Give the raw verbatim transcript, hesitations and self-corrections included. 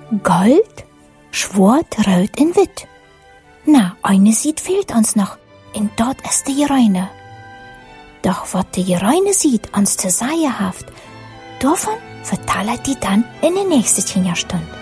Gold, schwarz, rot und wit. Na, eine sieht fehlt uns noch, und dort ist die Reine. Doch was die Reine sieht, uns zu sagen haft, davon verteilt die dann in die nächste Kinderstunde.